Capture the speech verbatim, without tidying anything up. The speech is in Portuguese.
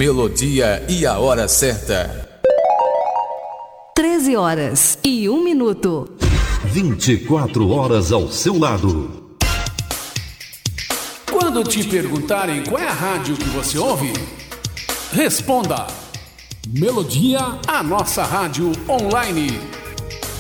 melodia e a hora certa. treze horas e um minuto. vinte e quatro horas ao seu lado. Quando te perguntarem qual é a rádio que você ouve, responda: Melodia, a nossa rádio online.